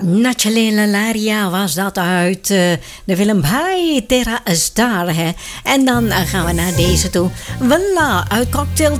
Nachalena Laria was dat uit de film Hai Terra Star. Hè? En dan gaan we naar deze toe. Voilà, uit Cocktail